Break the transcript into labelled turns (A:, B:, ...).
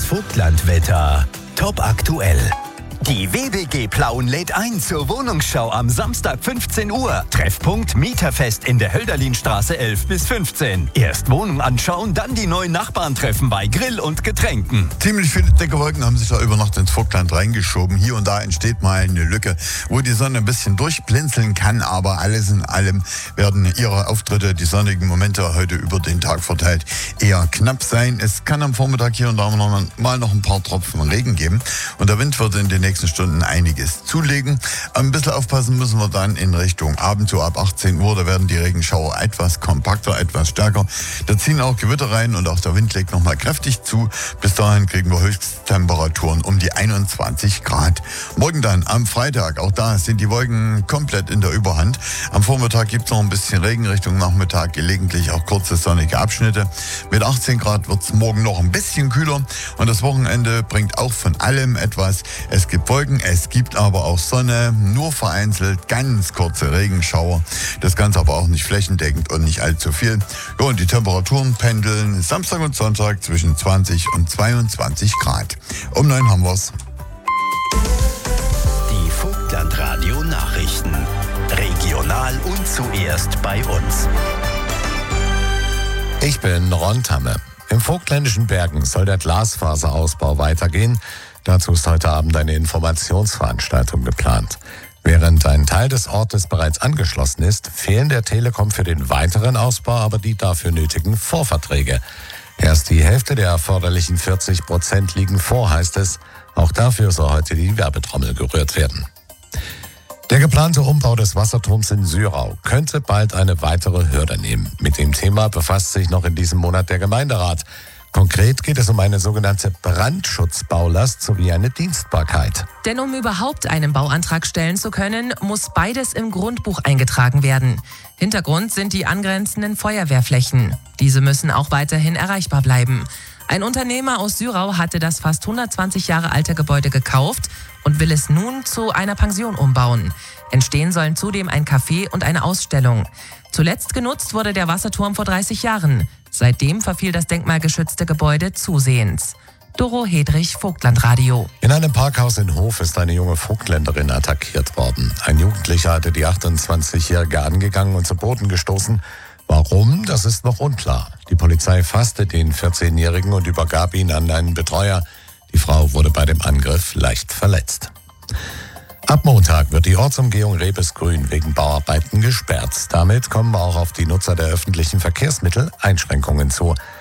A: Vogtlandwetter. Top aktuell. Die WBG Plauen lädt ein zur Wohnungsschau am Samstag 15 Uhr. Treffpunkt Mieterfest in der Hölderlinstraße 11 bis 15. Erst Wohnung anschauen, dann die neuen Nachbarn treffen bei Grill und Getränken.
B: Ziemlich viele dicke Wolken haben sich da über Nacht ins Vogtland reingeschoben. Hier und da entsteht mal eine Lücke, wo die Sonne ein bisschen durchblinzeln kann. Aber alles in allem werden ihre Auftritte, die sonnigen Momente heute über den Tag verteilt, eher knapp sein. Es kann am Vormittag hier und da mal noch ein paar Tropfen Regen geben. Und der Wind wird in den nächsten Stunden einiges zulegen. Ein bisschen aufpassen müssen wir dann in Richtung Abend, so ab 18 Uhr. Da werden die Regenschauer etwas kompakter, etwas stärker. Da ziehen auch Gewitter rein und auch der Wind legt nochmal kräftig zu. Bis dahin kriegen wir Höchsttemperaturen um die 21 Grad. Morgen dann am Freitag, auch da sind die Wolken komplett in der Überhand. Am Vormittag gibt es noch ein bisschen Regen, Richtung Nachmittag gelegentlich auch kurze sonnige Abschnitte. Mit 18 Grad wird es morgen noch ein bisschen kühler und das Wochenende bringt auch von allem etwas. Es gibt Wolken, es gibt aber auch Sonne, nur vereinzelt ganz kurze Regenschauer. Das Ganze aber auch nicht flächendeckend und nicht allzu viel. Ja, und die Temperaturen pendeln Samstag und Sonntag zwischen 20 und 22 Grad. Um 9 haben wir's.
A: Die Vogtlandradio Nachrichten. Regional und zuerst bei uns.
C: Ich bin Ron Tamme. Im vogtländischen Bergen soll der Glasfaserausbau weitergehen. Dazu ist heute Abend eine Informationsveranstaltung geplant. Während ein Teil des Ortes bereits angeschlossen ist, fehlen der Telekom für den weiteren Ausbau aber die dafür nötigen Vorverträge. Erst die Hälfte der erforderlichen 40% liegen vor, heißt es. Auch dafür soll heute die Werbetrommel gerührt werden. Der geplante Umbau des Wasserturms in Syrau könnte bald eine weitere Hürde nehmen. Mit dem Thema befasst sich noch in diesem Monat der Gemeinderat. Konkret geht es um eine sogenannte Brandschutzbaulast sowie eine Dienstbarkeit.
D: Denn um überhaupt einen Bauantrag stellen zu können, muss beides im Grundbuch eingetragen werden. Hintergrund sind die angrenzenden Feuerwehrflächen. Diese müssen auch weiterhin erreichbar bleiben. Ein Unternehmer aus Syrau hatte das fast 120 Jahre alte Gebäude gekauft und will es nun zu einer Pension umbauen. Entstehen sollen zudem ein Café und eine Ausstellung. Zuletzt genutzt wurde der Wasserturm vor 30 Jahren. Seitdem verfiel das denkmalgeschützte Gebäude zusehends. Doro Hedrich, Vogtlandradio.
C: In einem Parkhaus in Hof ist eine junge Vogtländerin attackiert worden. Ein Jugendlicher hatte die 28-Jährige angegangen und zu Boden gestoßen. Warum, das ist noch unklar. Die Polizei fasste den 14-Jährigen und übergab ihn an einen Betreuer. Die Frau wurde bei dem Angriff leicht verletzt. Ab Montag wird die Ortsumgehung Rebesgrün wegen Bauarbeiten gesperrt. Damit kommen auch auf die Nutzer der öffentlichen Verkehrsmittel Einschränkungen zu.